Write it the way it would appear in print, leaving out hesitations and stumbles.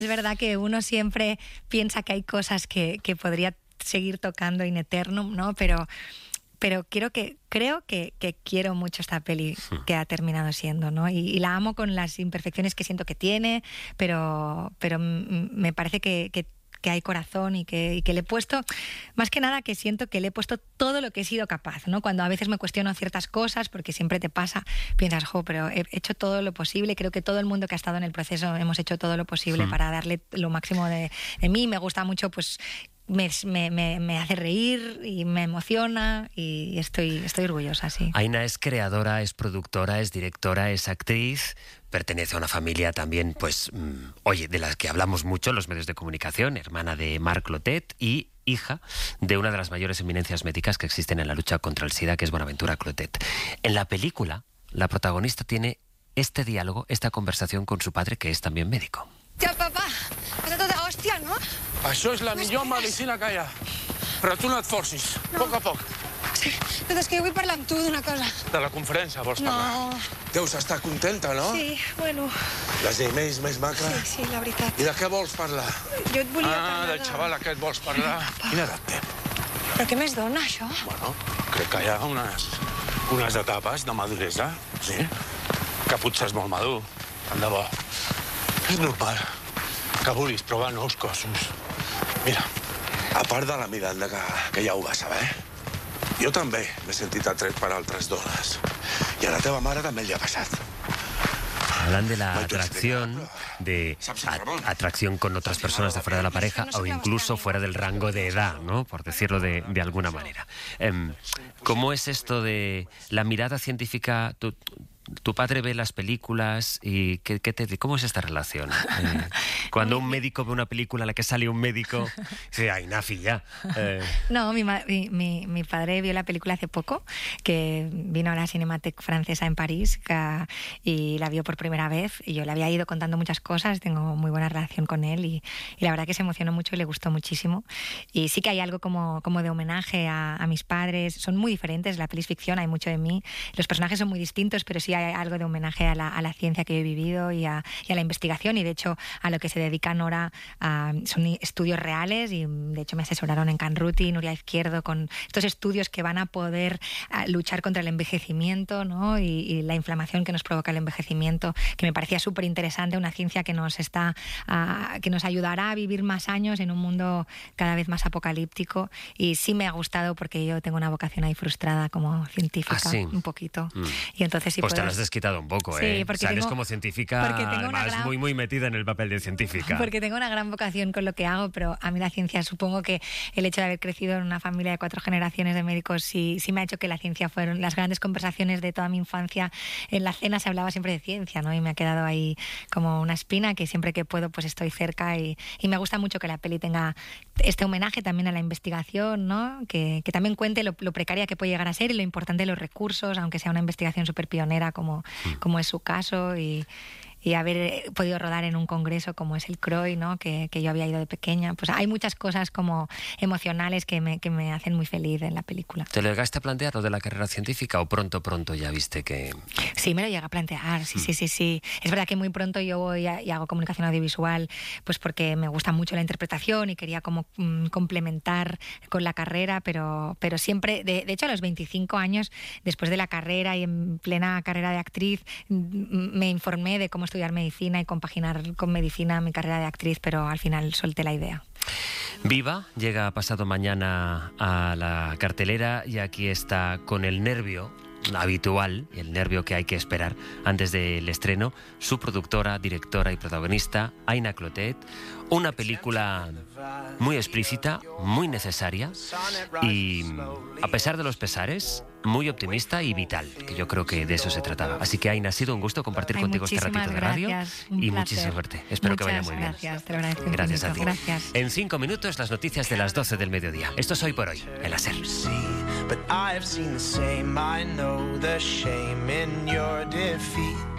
Es verdad que uno siempre piensa que hay cosas que podría seguir tocando in eternum, ¿no? Pero creo que quiero mucho esta peli que ha terminado siendo, ¿no? Y la amo con las imperfecciones que siento que tiene, pero me parece que hay corazón y que le he puesto, más que nada que siento que le he puesto todo lo que he sido capaz, ¿no? Cuando a veces me cuestiono ciertas cosas, porque siempre te pasa, piensas, pero he hecho todo lo posible. Creo que todo el mundo que ha estado en el proceso hemos hecho todo lo posible para darle lo máximo de mí. Me gusta mucho, pues me hace reír y me emociona y estoy orgullosa, sí. Aina es creadora, es productora, es directora, es actriz, pertenece a una familia también, pues, oye, de las que hablamos mucho en los medios de comunicación, hermana de Marc Clotet y hija de una de las mayores eminencias médicas que existen en la lucha contra el SIDA, que es Bonaventura Clotet. En la película, la protagonista tiene este diálogo, esta conversación con su padre, que es también médico. Ja, papà, és tota hòstia, no? Això és la millor medicina que hi ha. Però tu no et forcis, a poc. Sí, però és que jo vull parlar amb tu d'una cosa. De la conferència vols parlar? No. Deus estar contenta, no? Sí, bueno, Les emails més maca. sí, la veritat. I de què vols parlar? Jo et volia parlar del xaval aquest vols parlar? Quina edat té? Però què més dona, això? Bueno, crec que hi ha unes etapes de maduresa, sí? Que potser és molt madur, tant de bo. És normal que vulguis provar nous cossos. Mira, A part de la Miranda, que ja ho va saber, jo també m'he sentit atret per altres dones. I a la teva mare també li ha passat. Hablan de la atracción con otras personas de fuera de la pareja o incluso fuera del rango de edad, ¿no? Por decirlo de alguna manera. ¿Cómo es esto de la mirada científica? Tu padre ve las películas y ¿cómo es esta relación? Cuando un médico ve una película en la que sale un médico, dice, ay, Nafi, ya. No, mi padre vio la película hace poco, que vino a la Cinémathèque francesa en París y la vio por primera vez. Y yo le había ido contando muchas cosas, tengo muy buena relación con él y la verdad que se emocionó mucho y le gustó muchísimo. Y sí que hay algo como de homenaje a mis padres. Son muy diferentes, la peli es ficción, hay mucho de mí. Los personajes son muy distintos, pero sí hay algo de homenaje a la ciencia que he vivido y a la investigación, y de hecho a lo que se dedica Nora son estudios reales, y de hecho me asesoraron en Canruti, Nuria Izquierdo, con estos estudios que van a poder luchar contra el envejecimiento, ¿no? y la inflamación que nos provoca el envejecimiento, que me parecía súper interesante, una ciencia que nos ayudará a vivir más años en un mundo cada vez más apocalíptico. Y sí me ha gustado porque yo tengo una vocación ahí frustrada como científica, un poquito. Y entonces sí, pues te lo has desquitado un poco, sí, ¿eh? Porque sales como científica, además muy metida en el papel de científica. Porque tengo una gran vocación con lo que hago, pero a mí la ciencia, supongo que el hecho de haber crecido en una familia de 4 generaciones de médicos sí me ha hecho que la ciencia fueron las grandes conversaciones de toda mi infancia. En la cena se hablaba siempre de ciencia, ¿no? Y me ha quedado ahí como una espina que siempre que puedo pues estoy cerca, y me gusta mucho que la peli tenga este homenaje también a la investigación, ¿no? Que también cuente lo precaria que puede llegar a ser y lo importante de los recursos, aunque sea una investigación súper pionera como es su caso, y haber podido rodar en un congreso como es el CROI, ¿no? que yo había ido de pequeña. Pues hay muchas cosas como emocionales que me hacen muy feliz en la película. ¿Te lo llegaste a plantear lo de la carrera científica o pronto ya viste que...? Sí, me lo llega a plantear, sí. Es verdad que muy pronto yo voy y hago comunicación audiovisual, pues porque me gusta mucho la interpretación y quería como complementar con la carrera, pero siempre, de hecho a los 25 años, después de la carrera y en plena carrera de actriz, me informé de cómo estudiar medicina y compaginar con medicina mi carrera de actriz, pero al final solté la idea. Viva llega pasado mañana a la cartelera y aquí está con el nervio habitual, el nervio que hay que esperar antes del estreno, su productora, directora y protagonista, Aina Clotet. Una película muy explícita, muy necesaria y, a pesar de los pesares, muy optimista y vital, que yo creo que de eso se trataba. Así que, Aina, ha sido un gusto compartir contigo este ratito de radio y muchísima suerte. Espero que vaya muy bien. Gracias, te lo agradezco. Gracias a ti. Gracias. En 5 minutos, las noticias de las 12 del mediodía. Esto es Hoy por Hoy, en la SER. But I've seen the same. I know the shame in your defeat.